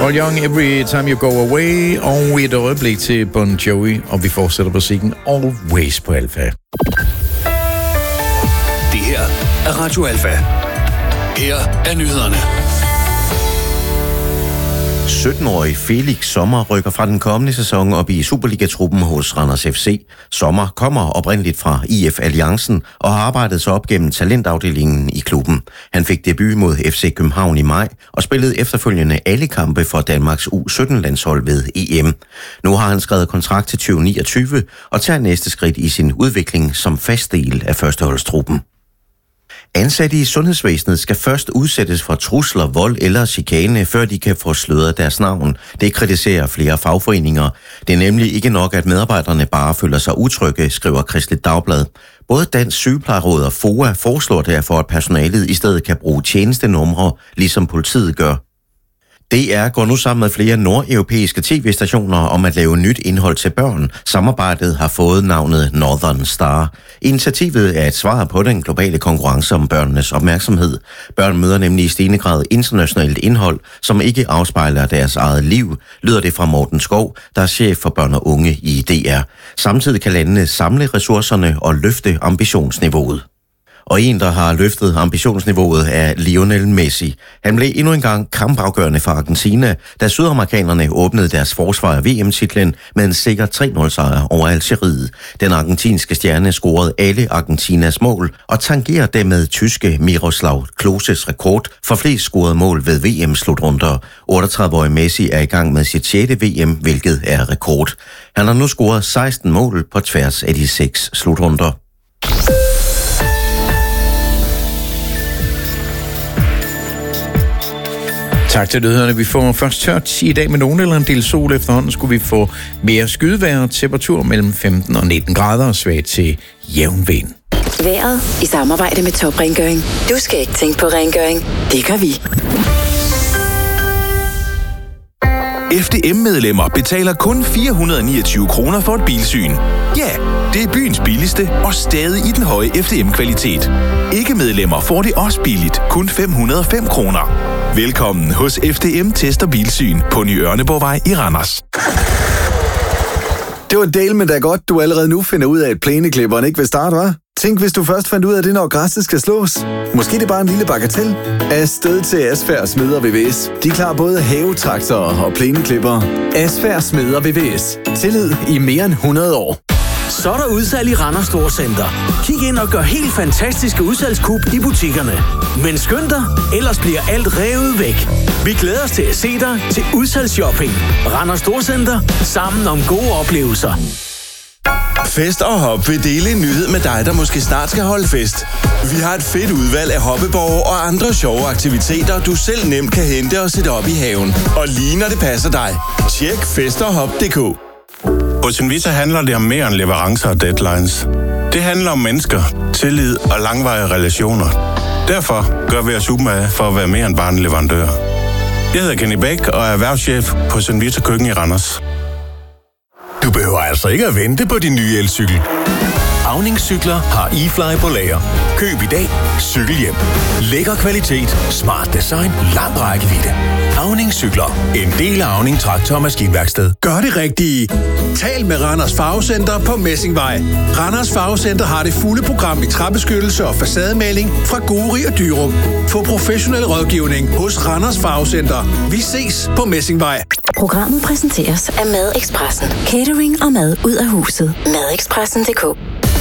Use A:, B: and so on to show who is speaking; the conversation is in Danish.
A: Paul Young, Every Time You Go Away, og et øjeblik til Bon Jovi, og vi fortsætter musikken Always på Alfa.
B: Det her er Radio Alfa. Her er nyhederne.
C: 17-årig Felix Sommer rykker fra den kommende sæson op i Superliga-truppen hos Randers FC. Sommer kommer oprindeligt fra IF Alliancen og har arbejdet sig op gennem talentafdelingen i klubben. Han fik debut mod FC København i maj og spillede efterfølgende alle kampe for Danmarks U17-landshold ved EM. Nu har han skrevet kontrakt til 2029 og tager næste skridt i sin udvikling som fast del af førsteholdstruppen. Ansatte i sundhedsvæsenet skal først udsættes for trusler, vold eller chikane, før de kan få sløret deres navn. Det kritiserer flere fagforeninger. Det er nemlig ikke nok, at medarbejderne bare føler sig utrygge, skriver Kristeligt Dagblad. Både Dansk Sygeplejeråd og FOA foreslår derfor, at personalet i stedet kan bruge tjenestenumre, ligesom politiet gør. DR går nu sammen med flere nordeuropæiske tv-stationer om at lave nyt indhold til børn. Samarbejdet har fået navnet Northern Star. Initiativet er et svar på den globale konkurrence om børnenes opmærksomhed. Børn møder nemlig i stigende grad internationalt indhold, som ikke afspejler deres eget liv, lyder det fra Morten Skov, der er chef for børn og unge i DR. Samtidig kan landene samle ressourcerne og løfte ambitionsniveauet. Og en, der har løftet ambitionsniveauet, er Lionel Messi. Han blev endnu engang kampafgørende for Argentina, da sydamerikanerne åbnede deres forsvar af VM-titlen med en sikker 3-0-sejr over Algeriet. Den argentinske stjerne scorede alle Argentinas mål og tangerer dermed tyske Miroslav Kloses rekord for flest scorede mål ved VM-slutrunder. 38-årig Messi er i gang med sit 6. VM, hvilket er rekord. Han har nu scoret 16 mål på tværs af de 6 slutrunder.
A: Tak til nyhederne. Vi får først tørt i dag med nogen eller en del sol. Efterhånden skulle vi få mere skydevejr og temperatur mellem 15 og 19 grader og svag til jævn vind.
D: Vejret i samarbejde med Top Rengøring. Du skal ikke tænke på rengøring. Det gør vi.
B: FDM-medlemmer betaler kun 429 kroner for et bilsyn. Ja, det er byens billigste og stadig i den høje FDM-kvalitet. Ikke-medlemmer får det også billigt, kun 505 kroner. Velkommen hos FDM Test og Bilsyn på Ny Ørneborgvej i Randers.
E: Det var del med da godt, du allerede nu finder ud af, at plæneklipperen ikke vil starte, hva'? Tænk, hvis du først fandt ud af det, når græsset skal slås. Måske det er bare en lille bagatel. Afsted til Asfærd Smeder VVS. De klarer både havetraktorer og plæneklipper. Asfærd Smeder VVS. Tillid i mere end 100 år.
F: Så er der udsalg i Randers Storcenter. Kig ind og gør helt fantastiske udsalgskup i butikkerne. Men skynd dig, ellers bliver alt revet væk. Vi glæder os til at se dig til udsalgsshopping. Randers Storcenter. Sammen om gode oplevelser.
G: Fest og Hop vil dele en nyhed med dig, der måske snart skal holde fest. Vi har et fedt udvalg af hoppeborge og andre sjove aktiviteter, du selv nemt kan hente og sætte op i haven. Og lige når det passer dig. Tjek festoghop.dk.
H: Hos Invita handler det om mere end leverancer og deadlines. Det handler om mennesker, tillid og langvarige relationer. Derfor gør vi os umage for at være mere end bare en leverandør. Jeg hedder Kenny Bæk og er erhvervschef på Invita Køkken i Randers.
B: Du behøver altså ikke at vente på din nye elcykel. Auning-cykler har eFly på lager. Køb i dag, cykel hjem. Lækker kvalitet, smart design, lang rækkevidde. Auning-cykler. En del af Auning Traktor- og Maskinværksted.
I: Gør det rigtige. Tal med Randers Farvecenter på Messingvej. Randers Farvecenter har det fulde program i træbeskyttelse og facademaling fra Gori og Dyrum. Få professionel rådgivning hos Randers Farvecenter. Vi ses på Messingvej.
D: Programmet præsenteres af Madexpressen. Catering og mad ud af huset. Madexpressen.dk